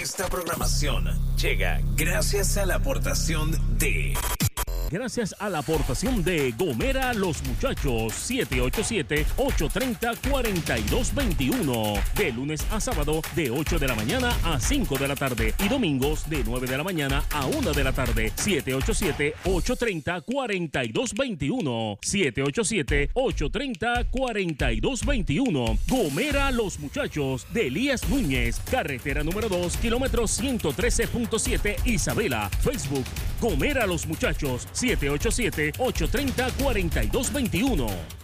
Esta programación llega gracias a la aportación de... Gracias a la aportación de Gomera Los Muchachos, 787-830-4221. De lunes a sábado, de 8 de la mañana a 5 de la tarde. Y domingos, de 9 de la mañana a 1 de la tarde. 787-830-4221. 787-830-4221. Gomera Los Muchachos, de Elías Núñez. Carretera número 2, kilómetro 113.7, Isabela. Facebook, Gomera Los Muchachos, 787-830-4221.